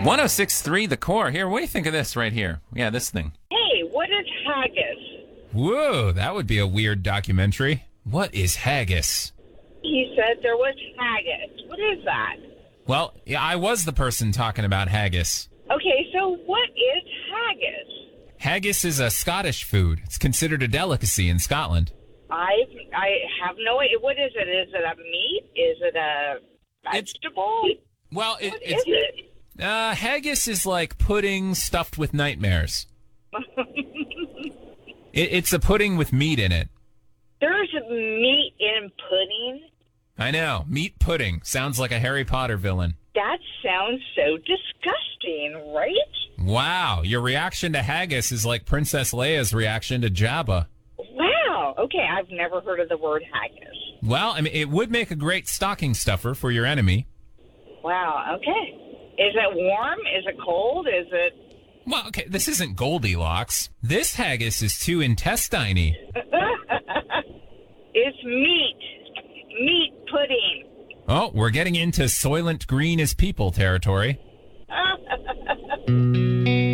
106.3 The Core. Here, what do you think of this right here? Yeah, this thing. Hey, what is haggis? Whoa, that would be a weird documentary. What is haggis? He said there was haggis. What is that? Well, yeah, I was the person talking about haggis. Okay, so what is haggis? Haggis is a Scottish food. It's considered a delicacy in Scotland. I have no idea. What is it? Is it a meat? Is it a vegetable? Well, What is it? haggis is like pudding stuffed with nightmares. It's a pudding with meat in it. There's meat in pudding? I know. Meat pudding. Sounds like a Harry Potter villain. That sounds so disgusting, right? Wow. Your reaction to haggis is like Princess Leia's reaction to Jabba. Wow. Okay, I've never heard of the word haggis. Well, I mean, it would make a great stocking stuffer for your enemy. Wow, okay. Is it warm? Is it cold? Is it... Well, okay, this isn't Goldilocks. This haggis is too intestine-y. It's meat. Meat pudding. Oh, we're getting into Soylent Green is People territory.